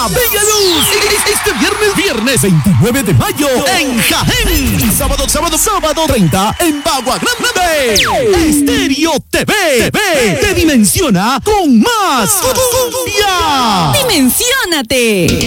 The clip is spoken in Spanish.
bella luz. Este viernes 29 de mayo en Jaén. Y sábado 30 en Bagua Grande. Estéreo TV te dimensiona con más cumbia. ¡Dimensiónate!